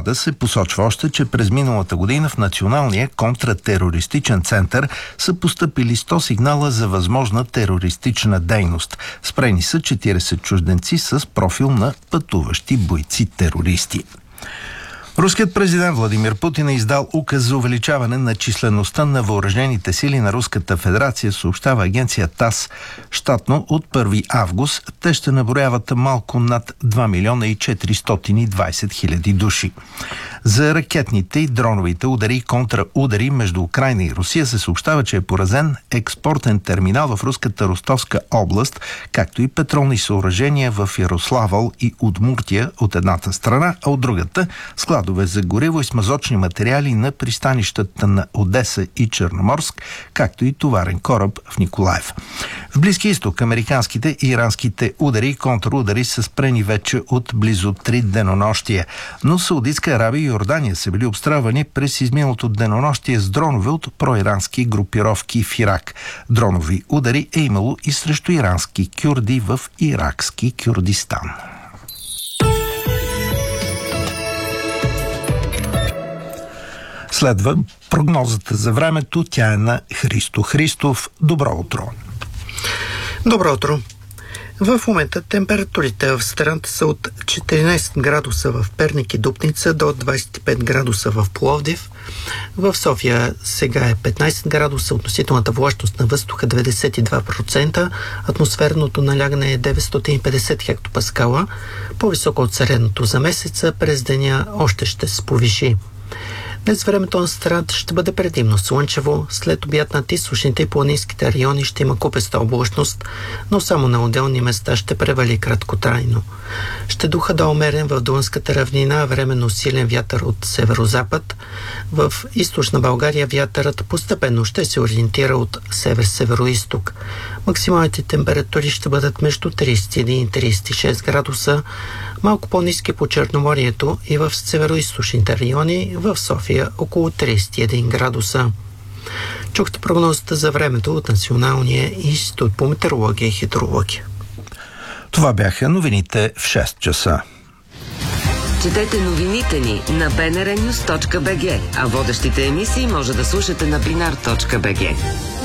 доклада се посочва още, че през миналата година в Националния контратерористичен център са постъпили 100 сигнала за възможна терористична дейност. Спрени са 40 чужденци с профил на пътуващи бойци-терористи. Руският президент Владимир Путин е издал указ за увеличаване на числеността на въоръжените сили на Руската федерация, съобщава агенция ТАСС. Щатно от 1 август те ще наброяват малко над 2 милиона и 420 хиляди души. За ракетните и дроновите удари и контраудари между Украйна и Русия се съобщава, че е поразен експортен терминал в руската Ростовска област, както и петролни съоръжения в Ярославъл и Удмуртия от едната страна, а от другата складове за гориво и смазочни материали на пристанищата на Одеса и Черноморск, както и товарен кораб в Николаев. В Близкия изток американските и иранските удари и контрудари са спрени вече от близо 3 денонощия, но Саудитска Арабия и Йордания са били обстрелвани през изминалото денонощие с дронове от проирански групировки в Ирак. Дронови удари е имало и срещу ирански кюрди в иракски Кюрдистан. Следва прогнозата за времето. Тя е на Христо Христов. Добро утро! Добро утро! В момента температурите в страната са от 14 градуса в Перник и Дупница до 25 градуса в Пловдив. В София сега е 15 градуса, относителната влажност на въздуха 92%, атмосферното налягане е 950 хектопаскала, по-високо от средното за месеца, през деня още ще се повиши. Днес времето на страната ще бъде предимно слънчево, след обяд над източните и планинските райони ще има купеста облачност, но само на отделни места ще превали краткотрайно. Ще духа да умерен в Дунската равнина, временно силен вятър от северозапад. В източна България вятърът постепенно ще се ориентира от север-североизток. Максималните температури ще бъдат между 31 и 36 градуса, малко по-ниски по Черноморието и в североизточните райони, в София около 31 градуса. Чухте прогнозата за времето от Националния институт по метеорология и хидрология. Това бяха новините в 6 часа. Четете новините ни на bnrnews.bg, а водещите емисии може да слушате на binar.bg.